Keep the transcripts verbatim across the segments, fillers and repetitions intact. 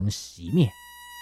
熄灭。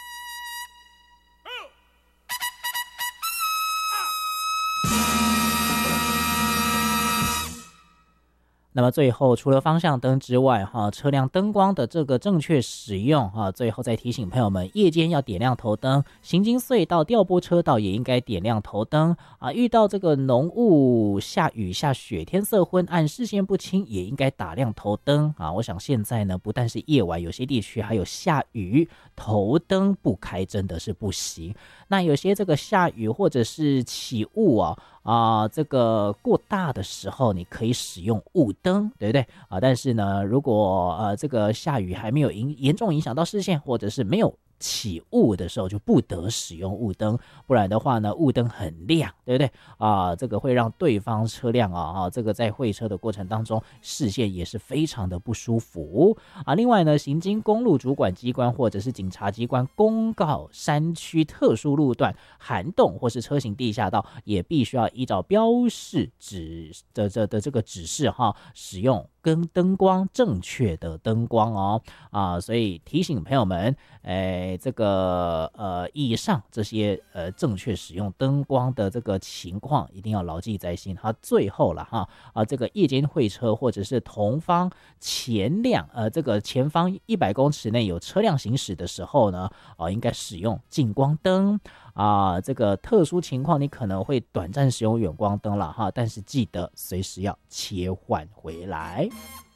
那么最后，除了方向灯之外，哈，车辆灯光的这个正确使用，哈，最后再提醒朋友们，夜间要点亮头灯，行经隧道、调拨车道也应该点亮头灯啊。遇到这个浓雾、下雨、下雪、天色昏暗、视线不清，也应该打亮头灯啊。我想现在呢，不但是夜晚，有些地区还有下雨，头灯不开真的是不行。那有些这个下雨或者是起雾啊。啊、呃，这个过大的时候，你可以使用雾灯，对不对啊、呃？但是呢，如果呃这个下雨还没有影严重影响到视线，或者是没有起雾的时候，就不得使用雾灯，不然的话呢，雾灯很亮，对不对啊、呃？这个会让对方车辆啊啊，这个在会车的过程当中，视线也是非常的不舒服啊。另外呢，行经公路主管机关或者是警察机关公告山区特殊路段、涵洞或是车行地下道，也必须要依照标示指的这的这个指示哈，使用跟灯光正确的灯光哦啊，所以提醒朋友们，哎，这个呃以上这些呃正确使用灯光的这个情况，一定要牢记在心。它最后了哈啊，这个夜间会车或者是同方前辆呃这个前方一百公尺内有车辆行驶的时候呢，啊应该使用近光灯。啊，这个特殊情况你可能会短暂使用远光灯了哈，但是记得随时要切换回来。